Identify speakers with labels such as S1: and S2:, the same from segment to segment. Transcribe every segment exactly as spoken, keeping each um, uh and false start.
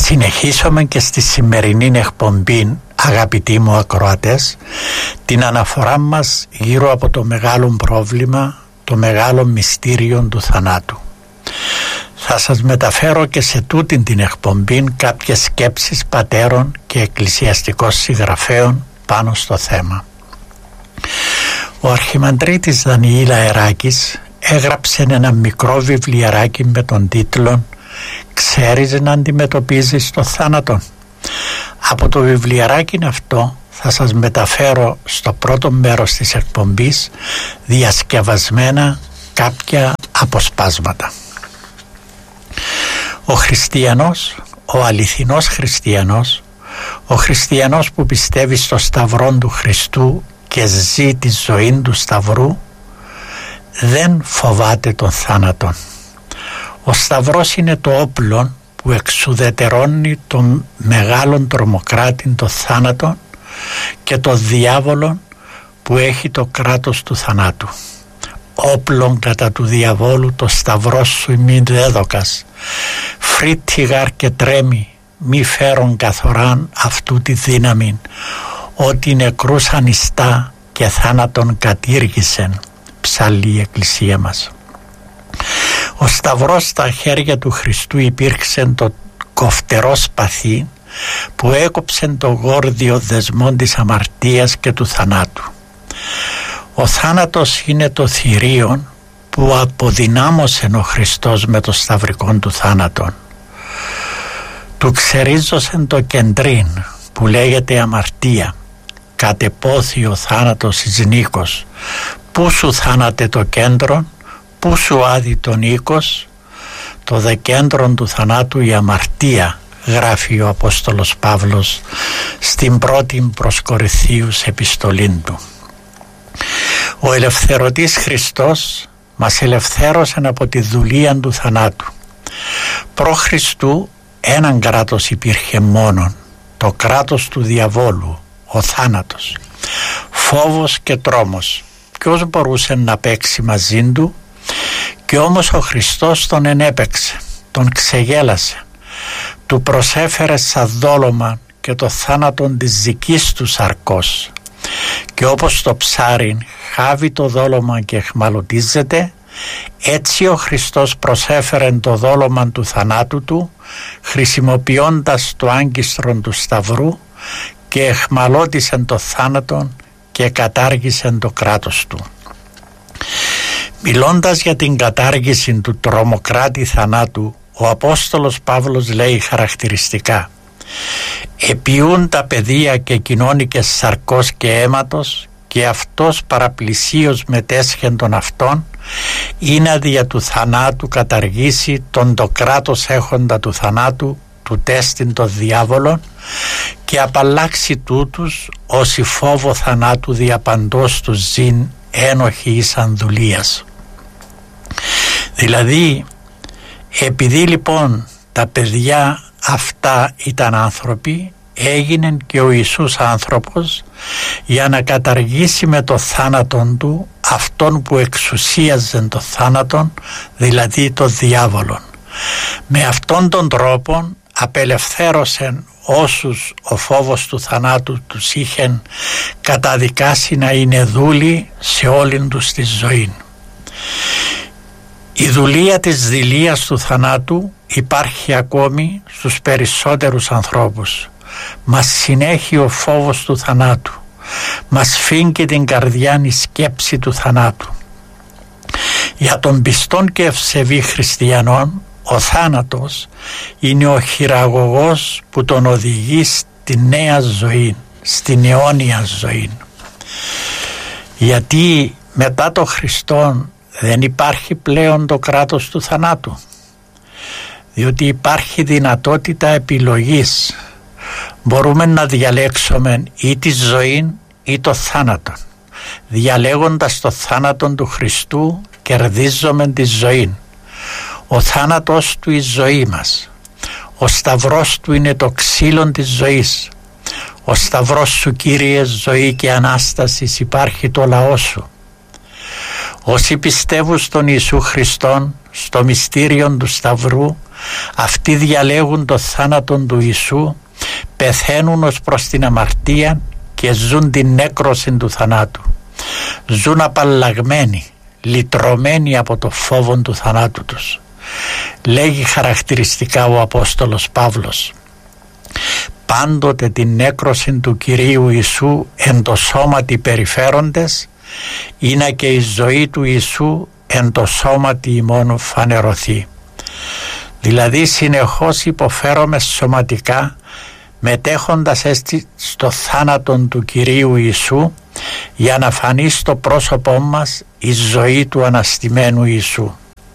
S1: συνεχίσουμε και στη σημερινή εκπομπή, αγαπητοί μου ακροατές, την αναφορά μας γύρω από το μεγάλο πρόβλημα, το μεγάλο μυστήριο του θανάτου. Θα σας μεταφέρω και σε τούτην την εκπομπή κάποιες σκέψεις πατέρων και εκκλησιαστικών συγγραφέων πάνω στο θέμα. Ο αρχιμανδρίτης Δανιήλ Αεράκης έγραψε ένα μικρό βιβλιαράκι με τον τίτλο «Ξέρεις να αντιμετωπίζεις το θάνατο?» Από το βιβλιαράκι αυτό θα σας μεταφέρω στο πρώτο μέρος της εκπομπής διασκευασμένα κάποια αποσπάσματα. Ο χριστιανός, ο αληθινός χριστιανός, ο χριστιανός που πιστεύει στο σταυρό του Χριστού και ζει τη ζωή του σταυρού, δεν φοβάται τον θάνατο. Ο σταυρός είναι το όπλο που εξουδετερώνει τον μεγάλον τρομοκράτη, το θάνατο, και το διάβολο που έχει το κράτος του θανάτου. Όπλον κατά του διαβόλου το σταυρό σου μη δέδοκας, φρύτιγαρ και τρέμει, μη φέρον καθοράν αυτού τη δύναμη, ότι νεκρούς ανιστά και θάνατον κατήργησεν. Ψαλεί η Εκκλησία μας. Ο σταυρός στα χέρια του Χριστού υπήρξε το κοφτερό σπαθί που έκοψε το γόρδιο δεσμό της αμαρτίας και του θανάτου. Ο θάνατος είναι το θηρίο που αποδυνάμωσε ο Χριστός με το σταυρικό του θάνατο. Του ξερίζωσεν το κεντρίν που λέγεται αμαρτία, κατεπόθη ο θάνατος εις νίκος. Πού σου θάνατε το κέντρο, πού σου άδει τον οίκος? Το δεκέντρον του θανάτου η αμαρτία, γράφει ο Απόστολος Παύλος στην πρώτη προς Κορινθίους επιστολή του. Ο ελευθερωτής Χριστός μας ελευθέρωσε από τη δουλεία του θανάτου. Προ Χριστού έναν κράτος υπήρχε μόνον, το κράτος του διαβόλου, ο θάνατος. Φόβος και τρόμος, ποιος μπορούσε να παίξει μαζί του? Και όμως ο Χριστός τον ενέπαιξε, τον ξεγέλασε, του προσέφερε σαν δόλωμα και το θάνατον της δικής του σαρκός. Και όπως το ψάρι χάβει το δόλωμα και εχμαλωτίζεται, έτσι ο Χριστός προσέφερε το δόλωμα του θανάτου του, χρησιμοποιώντας το άγκιστρο του σταυρού, και εχμαλώτισε το θάνατον και κατάργησε το κράτος του. Μιλώντας για την κατάργηση του τρομοκράτη θανάτου, ο Απόστολος Παύλος λέει χαρακτηριστικά: «Επιούν τα παιδεία και κοινώνικες σαρκός και αίματος, και αυτός παραπλησίως μετέσχεν των αυτών, είναι δια του θανάτου καταργήσει τον το κράτος έχοντα του θανάτου, του τέστην το διάβολον, και απαλλάξει τούτους όσοι φόβο θανάτου διαπαντός τους ζήν ένοχοι εις ανδουλίας». Δηλαδή, επειδή λοιπόν τα παιδιά αυτά ήταν άνθρωποι, έγινε και ο Ιησούς άνθρωπος για να καταργήσει με το θάνατον του αυτόν που εξουσίαζε το θάνατον, δηλαδή το διάβολον. Με αυτόν τον τρόπο απελευθέρωσε όσους ο φόβος του θανάτου τους είχε καταδικάσει να είναι δούλοι σε όλη τους τη ζωή. Η δουλεία της δειλίας του θανάτου υπάρχει ακόμη στους περισσότερους ανθρώπους. Μας συνέχει ο φόβος του θανάτου, μας φύγει την καρδιά η σκέψη του θανάτου. Για τον πιστόν και ευσεβή χριστιανόν, ο θάνατος είναι ο χειραγωγός που τον οδηγεί στη νέα ζωή, στην αιώνια ζωή. Γιατί μετά το Χριστόν δεν υπάρχει πλέον το κράτος του θανάτου, διότι υπάρχει δυνατότητα επιλογής. Μπορούμε να διαλέξουμε ή τη ζωή ή το θάνατο. Διαλέγοντας το θάνατο του Χριστού κερδίζουμε τη ζωή. Ο θάνατος του η ζωή μας. Ο σταυρός του είναι το ξύλο της ζωής. Ο σταυρός σου, Κύριε, ζωή και Ανάστασης, υπάρχει το λαό σου. Όσοι πιστεύουν στον Ιησού Χριστόν, στο μυστήριο του σταυρού, Αυτοί διαλέγουν το θάνατο του Ιησού, πεθαίνουν ως προς την αμαρτία και ζουν την νέκρωση του θανάτου. Ζουν απαλλαγμένοι, λυτρωμένοι από το φόβο του θανάτου τους. Λέγει χαρακτηριστικά ο Απόστολος Παύλος: πάντοτε την νέκρωση του Κυρίου Ιησού εν το σώματι περιφέροντες, είναι και η ζωή του Ιησού εν το σώματι ημών φανερωθεί. Δηλαδή συνεχώς υποφέρομαι σωματικά, μετέχοντας έτσι στο θάνατο του Κυρίου Ιησού, για να φανεί στο πρόσωπό μας η ζωή του αναστημένου Ιησού.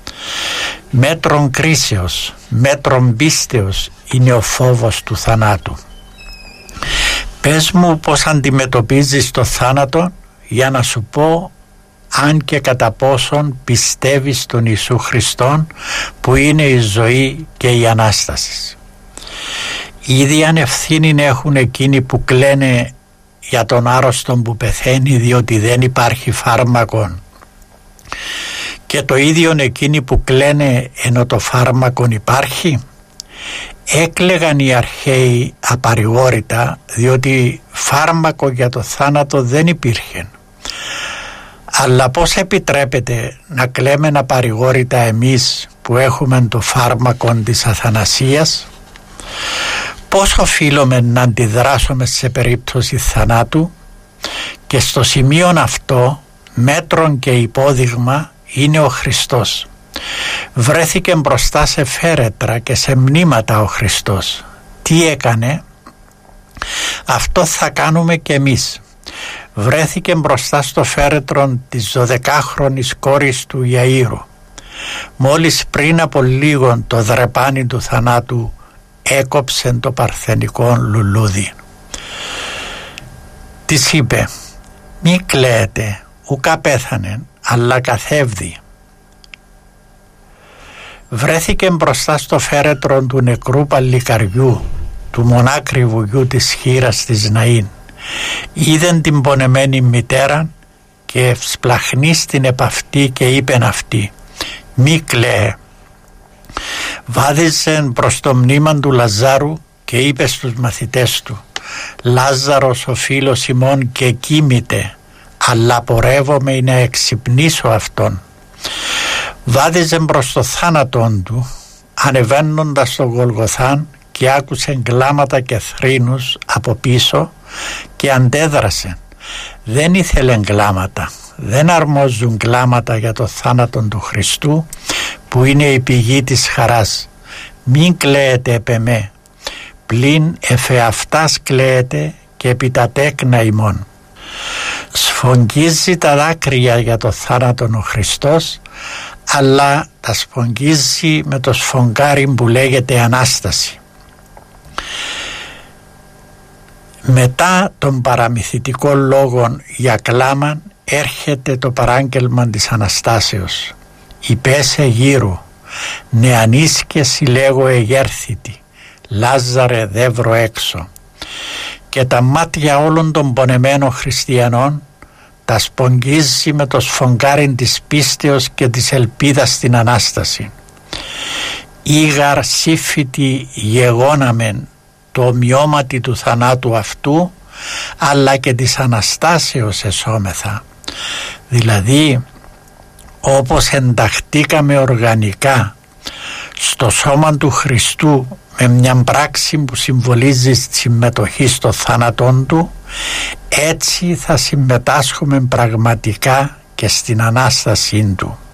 S1: Μέτρον κρίσεως, μέτρον πίστεως είναι ο φόβος του θανάτου. Πες μου πώς αντιμετωπίζεις το θάνατο, για να σου πω αν και κατά πόσον πιστεύεις στον Ιησού Χριστόν, που είναι η ζωή και η Ανάσταση. Ήδη ανευθύνη έχουν εκείνοι που κλαίνε για τον άρρωστο που πεθαίνει, διότι δεν υπάρχει φάρμακο, και το ίδιο εκείνοι που κλαίνε ενώ το φάρμακο υπάρχει. Έκλαιγαν οι αρχαίοι απαρηγόρητα, διότι φάρμακο για το θάνατο δεν υπήρχε. Αλλά πώς επιτρέπεται να κλαίμε απαρηγόρητα εμείς που έχουμε το φάρμακο της αθανασίας? Πώς οφείλουμε να αντιδράσουμε σε περίπτωση θανάτου? Και στο σημείο αυτό μέτρον και υπόδειγμα είναι ο Χριστός. Βρέθηκε μπροστά σε φέρετρα και σε μνήματα ο Χριστός. Τι έκανε? Αυτό θα κάνουμε και εμείς. Βρέθηκε μπροστά στο φέρετρο της δωδεκάχρονης κόρης του Ιαΐρου. Μόλις πριν από λίγο το δρεπάνι του θανάτου έκοψε το παρθενικό λουλούδι. Της είπε: μη κλαίετε, ουκά πέθανε, αλλά καθεύδει. Βρέθηκε μπροστά στο φέρετρο του νεκρού παλικαριού, του μονάκριβου γιου της χήρας της Ναΐν. Είδεν την πονεμένη μητέρα και σπλαχνεί στην επαυτή και είπεν αυτή: μη κλαίε. Βάδιζε προς το μνήμα του Λαζάρου και είπε στους μαθητές του: Λάζαρος ο φίλος ημών και κοίμηται, αλλά πορεύομαι να εξυπνήσω αυτόν. Βάδιζε προς το θάνατον του, ανεβαίνοντας στο Γολγοθάν, και άκουσε κλάματα και θρήνους από πίσω και αντέδρασε. Δεν ήθελε κλάματα, δεν αρμόζουν κλάματα για το θάνατον του Χριστού, που είναι η πηγή της χαράς. Μην κλαίετε επ' εμέ, πλην εφεαυτάς κλαίετε και επί τα τέκνα ημών. Σφογγίζει τα δάκρυα για το θάνατον ο Χριστός, αλλά τα σφογγίζει με το σφογγάρι που λέγεται Ανάσταση. Μετά των παραμυθιτικών λόγων για κλάμα έρχεται το παράγγελμα της Αναστάσεως. Υπέσε γύρου, νεανής και συλλέγω εγέρθητη, Λάζαρε δεύρο έξω. Και τα μάτια όλων των πονεμένων χριστιανών τα σπογγίζει με το σφογγάρι της πίστεως και της ελπίδας στην Ανάσταση. Ήγαρ σύφητη γεγόναμεν το ομοιώματι του θανάτου αυτού, αλλά και της Αναστάσεως εσώμεθα. Δηλαδή, όπως ενταχτήκαμε οργανικά στο σώμα του Χριστού με μια πράξη που συμβολίζει τη συμμετοχή στο θάνατον του, έτσι θα συμμετάσχουμε πραγματικά και στην Ανάστασή του.